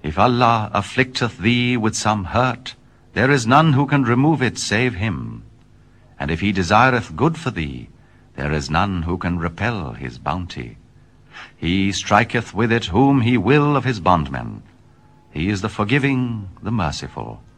If Allah afflicteth thee with some hurt, there is none who can remove it save him. And if he desireth good for thee, there is none who can repel his bounty. He striketh with it whom he will of his bondmen. He is the forgiving, the merciful.